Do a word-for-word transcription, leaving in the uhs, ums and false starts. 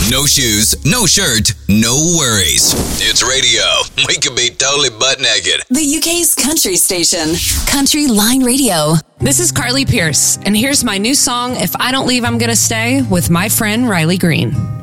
No shoes, no shirt, no worries. It's radio. We could be totally butt naked. The U K's country station, Country Line Radio. This is Carly Pierce, and here's my new song, If I Don't Leave, I'm Gonna Stay, with my friend Riley Green.